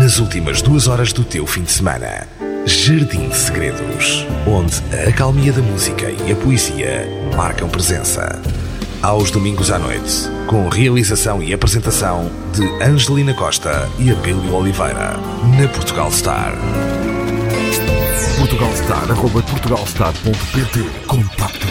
nas últimas 2 horas do teu fim de semana. Jardim de Segredos, onde a acalmia da música e a poesia marcam presença. Aos domingos à noite, com realização e apresentação de Angelina Costa e Abílio Oliveira, na Portugal Star. portugalstar@portugalstar.pt. Contacto